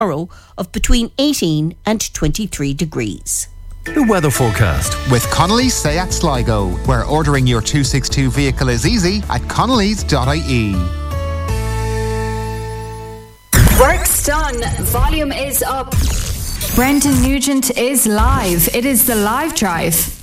tomorrow of between 18 and 23 degrees. The weather forecast with Connolly's Seat Sligo, where ordering your 262 vehicle is easy at connellys.ie. Work's done. Volume is up. Brendan Nugent is live. It is the Live Drive.